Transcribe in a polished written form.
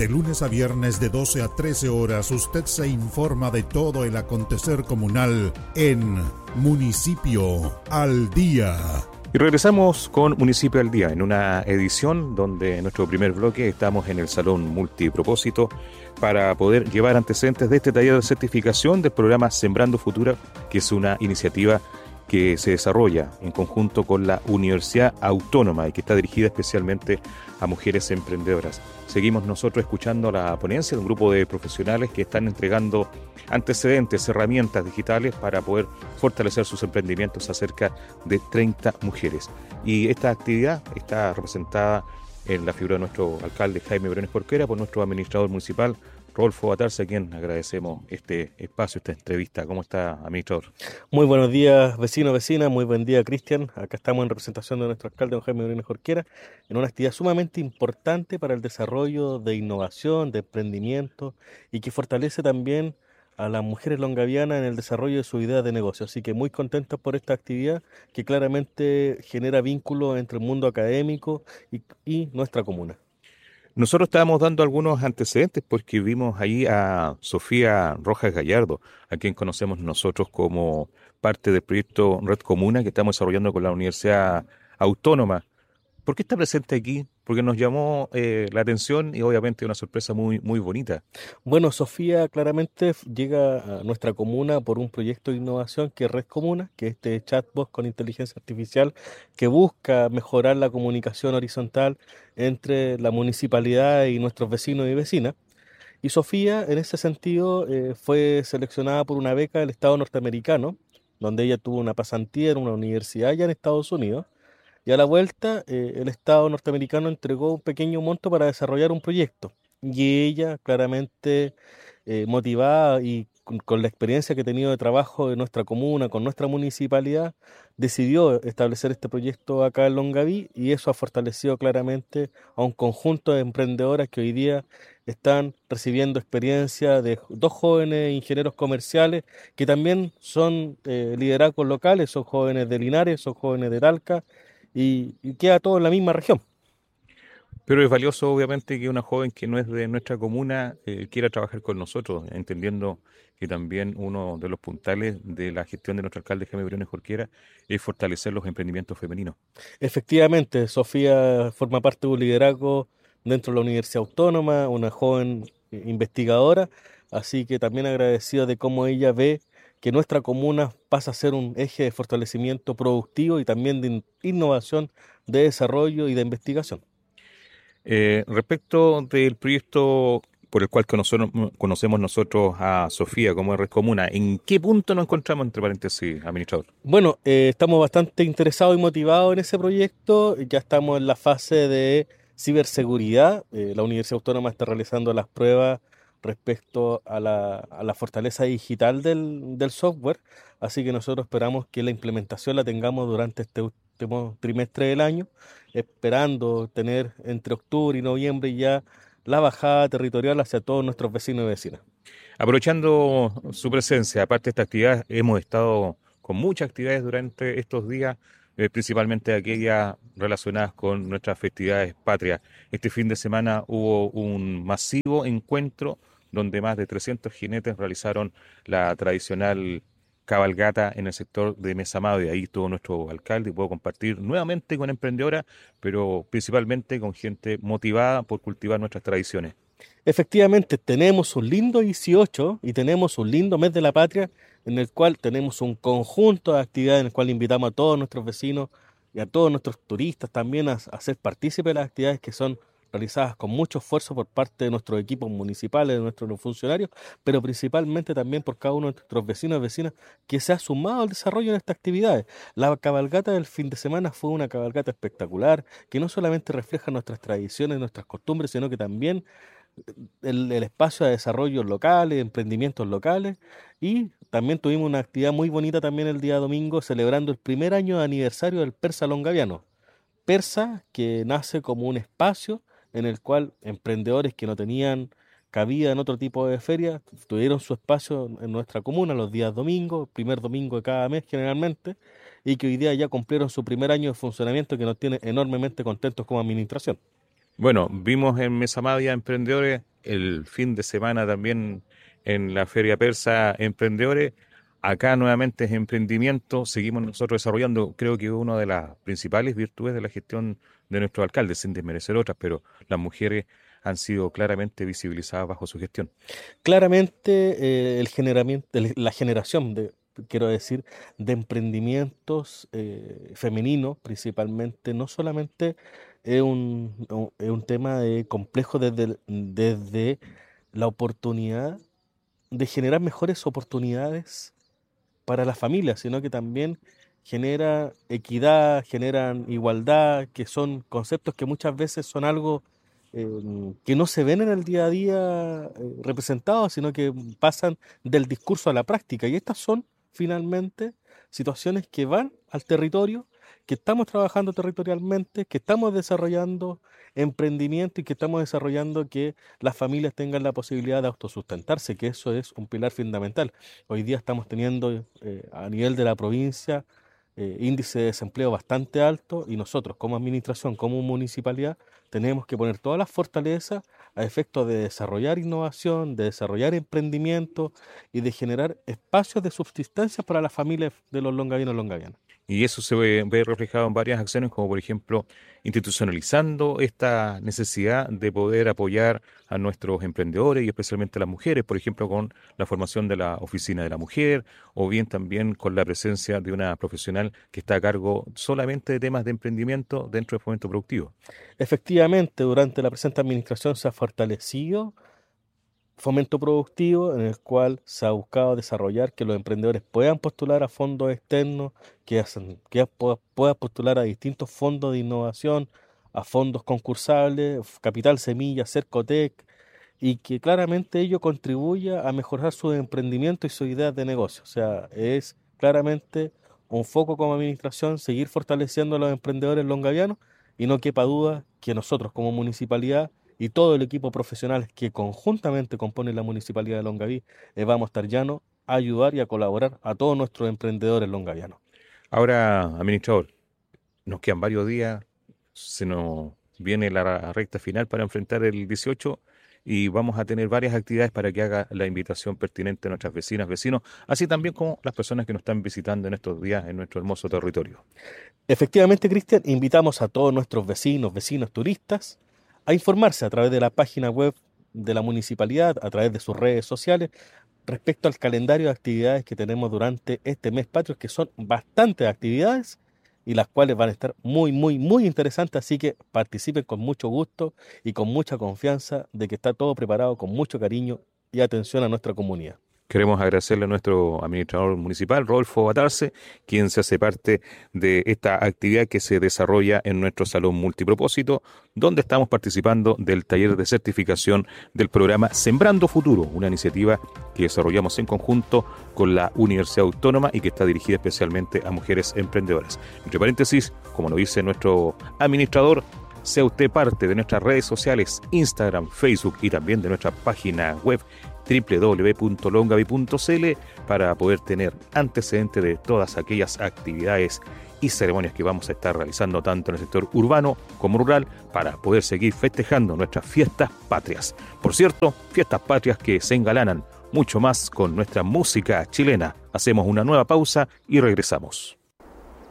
De lunes a viernes de 12 a 13 horas, usted se informa de todo el acontecer comunal en Municipio al Día. Y regresamos con Municipio al Día, en una edición donde en nuestro primer bloque estamos en el Salón Multipropósito para poder llevar antecedentes de este taller de certificación del programa Sembrando Futuro, que es una iniciativa que se desarrolla en conjunto con la Universidad Autónoma y que está dirigida especialmente a mujeres emprendedoras. Seguimos nosotros escuchando la ponencia de un grupo de profesionales que están entregando antecedentes, herramientas digitales para poder fortalecer sus emprendimientos a cerca de 30 mujeres. Y esta actividad está representada en la figura de nuestro alcalde Jaime Briones Jorquera por nuestro administrador municipal Rodolfo Batarse, a quien agradecemos este espacio, esta entrevista. ¿Cómo está, administrador? Muy buenos días, vecinos, vecinas. Muy buen día, Cristian. Acá estamos en representación de nuestro alcalde, don Jaime Briones Jorquera, en una actividad sumamente importante para el desarrollo de innovación, de emprendimiento y que fortalece también a las mujeres longavianas en el desarrollo de su idea de negocio. Así que muy contentos por esta actividad que claramente genera vínculos entre el mundo académico y nuestra comuna. Nosotros estábamos dando algunos antecedentes porque vimos ahí a Sofía Rojas Gallardo, a quien conocemos nosotros como parte del proyecto Red Comuna que estamos desarrollando con la Universidad Autónoma. ¿Por qué está presente aquí? Porque nos llamó la atención y obviamente una sorpresa muy, muy bonita. Bueno, Sofía claramente llega a nuestra comuna por un proyecto de innovación que es Red Comuna, que es este chatbot con inteligencia artificial que busca mejorar la comunicación horizontal entre la municipalidad y nuestros vecinos y vecinas. Y Sofía, en ese sentido, fue seleccionada por una beca del Estado norteamericano, donde ella tuvo una pasantía en una universidad allá en Estados Unidos. Y a la vuelta, el Estado norteamericano entregó un pequeño monto para desarrollar un proyecto. Y ella, claramente motivada y con la experiencia que ha tenido de trabajo en nuestra comuna, con nuestra municipalidad, decidió establecer este proyecto acá en Longaví y eso ha fortalecido claramente a un conjunto de emprendedoras que hoy día están recibiendo experiencia de dos jóvenes ingenieros comerciales que también son liderazgos locales, son jóvenes de Linares, son jóvenes de Talca y queda todo en la misma región. Pero es valioso, obviamente, que una joven que no es de nuestra comuna quiera trabajar con nosotros, entendiendo que también uno de los puntales de la gestión de nuestro alcalde Jaime Briones Jorquera es fortalecer los emprendimientos femeninos. Efectivamente, Sofía forma parte de un liderazgo dentro de la Universidad Autónoma, una joven investigadora, así que también agradecido de cómo ella ve que nuestra comuna pasa a ser un eje de fortalecimiento productivo y también de innovación, de desarrollo y de investigación. Respecto del proyecto por el cual conocemos nosotros a Sofía como Red Comuna, ¿en qué punto nos encontramos, entre paréntesis, administrador? Bueno, estamos bastante interesados y motivados en ese proyecto. Ya estamos en la fase de ciberseguridad. La Universidad Autónoma está realizando las pruebas respecto a la fortaleza digital del software. Así que nosotros esperamos que la implementación la tengamos durante este último trimestre del año, esperando tener entre octubre y noviembre ya la bajada territorial hacia todos nuestros vecinos y vecinas. Aprovechando su presencia, aparte de esta actividad, hemos estado con muchas actividades durante estos días, principalmente aquellas relacionadas con nuestras festividades patrias. Este fin de semana hubo un masivo encuentro donde más de 300 jinetes realizaron la tradicional cabalgata en el sector de Mesamado, y ahí estuvo nuestro alcalde y puedo compartir nuevamente con emprendedoras, pero principalmente con gente motivada por cultivar nuestras tradiciones. Efectivamente, tenemos un lindo 18 y tenemos un lindo mes de la patria en el cual tenemos un conjunto de actividades en el cual invitamos a todos nuestros vecinos y a todos nuestros turistas también a ser partícipes de las actividades que son realizadas con mucho esfuerzo por parte de nuestros equipos municipales, de nuestros funcionarios, pero principalmente también por cada uno de nuestros vecinos y vecinas que se ha sumado al desarrollo de estas actividades. La cabalgata del fin de semana fue una cabalgata espectacular que no solamente refleja nuestras tradiciones, nuestras costumbres, sino que también el espacio de desarrollo locales, emprendimientos locales, y también tuvimos una actividad muy bonita también el día domingo celebrando el primer año de aniversario del Persa Longaviano. Persa que nace como un espacio en el cual emprendedores que no tenían cabida en otro tipo de feria tuvieron su espacio en nuestra comuna los días domingos, primer domingo de cada mes generalmente, y que hoy día ya cumplieron su primer año de funcionamiento que nos tiene enormemente contentos como administración. Bueno, vimos en Mesa Madia emprendedores el fin de semana también en la Feria Persa Emprendedores. Acá nuevamente es emprendimiento, seguimos nosotros desarrollando, creo que una de las principales virtudes de la gestión de nuestro alcalde, sin desmerecer otras, pero las mujeres han sido claramente visibilizadas bajo su gestión. Claramente la generación quiero decir, de emprendimientos femeninos principalmente, no solamente es un tema complejo desde la oportunidad de generar mejores oportunidades para las familias, sino que también genera equidad, generan igualdad, que son conceptos que muchas veces son algo que no se ven en el día a día representados, sino que pasan del discurso a la práctica. Y estas son finalmente situaciones que van al territorio, que estamos trabajando territorialmente, que estamos desarrollando emprendimiento y que estamos desarrollando que las familias tengan la posibilidad de autosustentarse, que eso es un pilar fundamental. Hoy día estamos teniendo a nivel de la provincia índice de desempleo bastante alto y nosotros como administración, como municipalidad, tenemos que poner todas las fortalezas a efecto de desarrollar innovación, de desarrollar emprendimiento y de generar espacios de subsistencia para las familias de los longavianos y longavianas. Y eso se ve reflejado en varias acciones, como por ejemplo institucionalizando esta necesidad de poder apoyar a nuestros emprendedores y especialmente a las mujeres, por ejemplo con la formación de la oficina de la mujer, o bien también con la presencia de una profesional que está a cargo solamente de temas de emprendimiento dentro del fomento productivo. Efectivamente, durante la presente administración se ha fortalecido fomento productivo, en el cual se ha buscado desarrollar que los emprendedores puedan postular a fondos externos, que puedan postular a distintos fondos de innovación, a fondos concursables, Capital Semilla, Cercotec, y que claramente ello contribuya a mejorar su emprendimiento y sus ideas de negocio. O sea, es claramente un foco como administración seguir fortaleciendo a los emprendedores longavianos y no quepa duda que nosotros como municipalidad y todo el equipo profesional que conjuntamente compone la Municipalidad de Longaví, vamos a estar llanos a ayudar y a colaborar a todos nuestros emprendedores longavianos. Ahora, administrador, nos quedan varios días, se nos viene la recta final para enfrentar el 18 y vamos a tener varias actividades para que haga la invitación pertinente a nuestras vecinas, vecinos, así también como las personas que nos están visitando en estos días en nuestro hermoso territorio. Efectivamente, Cristian, invitamos a todos nuestros vecinos, turistas, a informarse a través de la página web de la municipalidad, a través de sus redes sociales, respecto al calendario de actividades que tenemos durante este mes patrio, que son bastantes actividades y las cuales van a estar muy, muy, muy interesantes, así que participen con mucho gusto y con mucha confianza de que está todo preparado con mucho cariño y atención a nuestra comunidad. Queremos agradecerle a nuestro administrador municipal, Rodolfo Batarse, quien se hace parte de esta actividad que se desarrolla en nuestro salón multipropósito, donde estamos participando del taller de certificación del programa Sembrando Futuro, una iniciativa que desarrollamos en conjunto con la Universidad Autónoma y que está dirigida especialmente a mujeres emprendedoras. Entre paréntesis, como lo dice nuestro administrador, sea usted parte de nuestras redes sociales, Instagram, Facebook y también de nuestra página web www.longavi.cl para poder tener antecedentes de todas aquellas actividades y ceremonias que vamos a estar realizando tanto en el sector urbano como rural para poder seguir festejando nuestras fiestas patrias. Por cierto, fiestas patrias que se engalanan mucho más con nuestra música chilena. Hacemos una nueva pausa y regresamos.